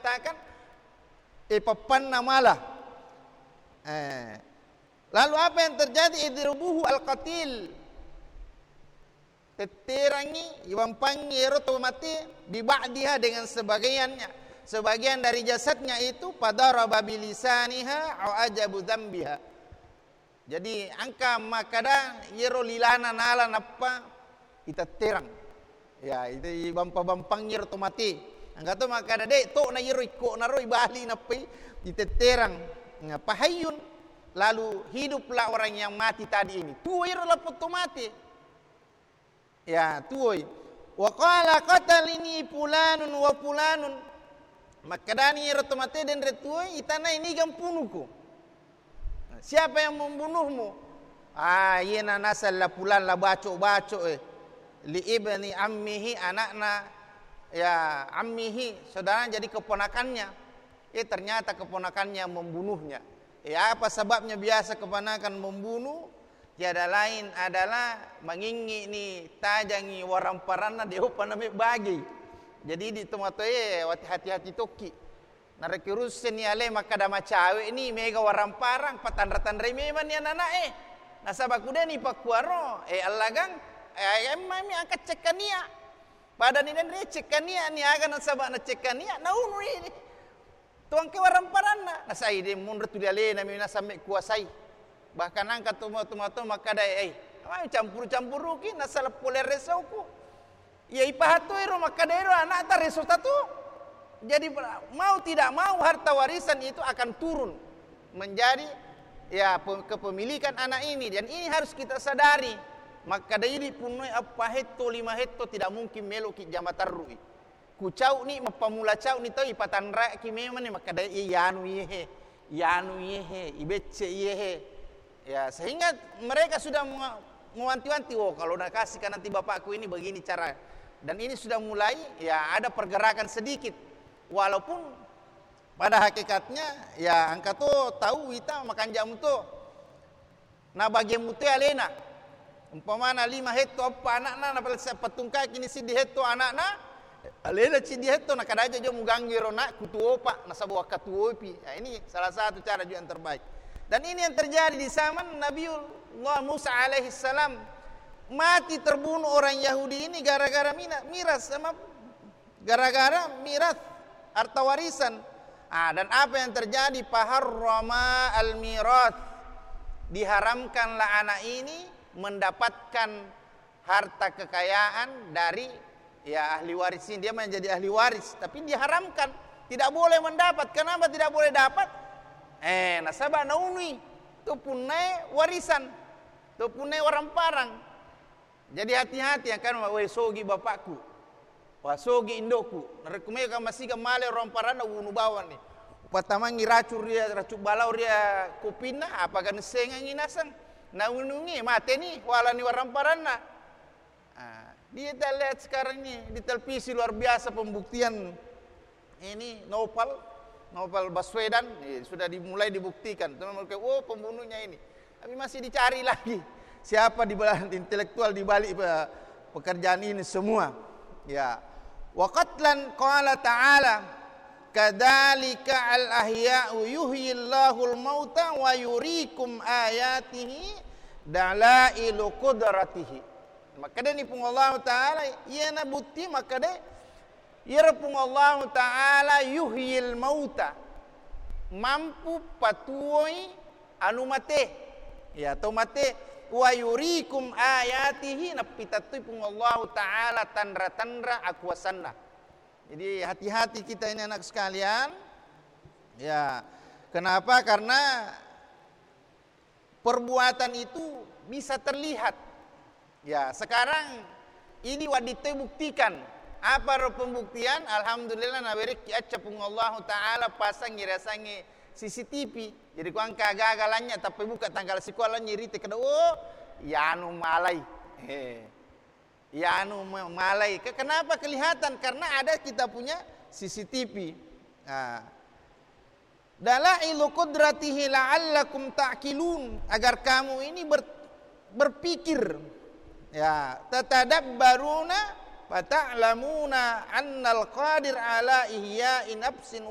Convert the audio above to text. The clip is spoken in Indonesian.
katakan papanna malah. Lalu apa yang terjadi? Idrubuhu al-qatil. Teterangi, iwampangi eroto mati biba'diha dengan sebagian dari jasadnya itu padaraba bilisaniha au ajabu dzambiha. Jadi angka makada yero lilana nala nappa itaterang. Ya, itu bampa-bampang yero to mati. Angka to makada de to na yero iko na ro ibali nappi itaterang. Pahayun, lalu hiduplah orang yang mati tadi ini. Tuo yero lapot to mati. Ya, tuoi. Wa qala qatalini fulanun wa fulanun. Makadani rotomate dan retuoi itana ini gampunuku. Siapa yang membunuhmu? Yena nasal la fulan la baco li ibni ammihi, anakna ya ammihi, saudara jadi keponakannya. Ternyata keponakannya membunuhnya. Apa sebabnya biasa keponakan membunuh? Tiada lain adalah mengingi ni tajangi waramparana dia paname bagi. Jadi di tomatoe hati-hati toki. Narekirusen ni ale makada macawe ni mega waramparang patan-ratan rememan ni anak nasabakude ni pakuaro allagang mami angkat cekania. Pada ni dan cekania ni aga nasaba na cekania na unu ni. Tuang ke waramparana nasai de mundur tu dia le na mina sampai kuasai. Bahkan angkat tomato makada campur-campur ki nasala poler resauku. Ya ipahato ero makada ero anak ta resultatu. Jadi mau tidak mau harta warisan itu akan turun menjadi ya kepemilikan anak ini, dan ini harus kita sadari. Makada ini punoi apa hetto 5 hetto tidak mungkin meloki jamatarui. Kucau ni mapamula cau ni to ipatan ra ki memang ni makada yanu yehe ibece yehe. Ya, sehingga mereka sudah mewanti-wanti, kalau nak kasihkan nanti bapakku ini begini cara. Dan ini sudah mulai ya ada pergerakan sedikit. Walaupun pada hakikatnya ya angka tu tahu kita makan jamu tu. Na bagian mutu alena. Umpamana 5 hekto apa anak-anak na patungkai kini sidi hekto anak-anak. Alena sidi hekto na kadaja jo mugangi rona kutu opa na sabu wakatu opi. Ya, ini salah satu cara juga yang terbaik. Dan ini yang terjadi di zaman Nabiullah Musa alaihi salam. Mati terbunuh orang Yahudi ini gara-gara miras sama gara-gara miras harta warisan. Dan apa yang terjadi? Faharrama al-miras. Diharamkanlah anak ini mendapatkan harta kekayaan dari ya ahli waris ini. Dia menjadi ahli waris, tapi diharamkan, tidak boleh mendapat. Kenapa tidak boleh dapat? Nasabah naunui tu punai warisan, tu punai orang parang. Jadi hati-hati akan sogi bapakku, sogi indoku. Narekumai ka masih male orang parang na unu bawan ni. Patamangi racur balau dia kupina apa kan sengang inasang. Na unungi mate ni wala ni orang parang na. Dia kita lihat sekarang ni di televisi luar biasa pembuktian ini Novel Baswedan sudah dimulai dibuktikan. Teman-teman, pembunuhnya ini. Tapi masih dicari lagi. Siapa di balik intelektual di balik pekerjaan ini semua. Ya. Wa qatlan qala ta'ala kadzalika al-ahya'u yuhyillahu al-mauta wa yuriikum ayatihi dalailu qudratihi. Maka ni pun Allah Taala ia na bukti maka Irpung Allah Ta'ala yuhyil mauta, mampu patuoi anu mate, ya atau mate, wa yurikum ayatihi, napitatui pung Allah Ta'ala tandra-tandra akuasanna. Jadi hati-hati kita ini anak sekalian. Ya, kenapa? Karena perbuatan itu bisa terlihat. Ya, sekarang ini wadite buktikan. Apa pembuktian? Alhamdulillah naberik acapung Allah Ta'ala pasang ngirasangi CCTV. Jadi kuang kagagalannya tapi buka tanggal sekolah nyirite kada yanu malai. Yanu malai. Kenapa kelihatan? Karena ada kita punya CCTV. Dalailu qudratihi la'allakum ta'qilun, agar kamu ini berpikir. Ya, tatadabbaruna fata'lamuna annal qadir ala ihya'i nafsin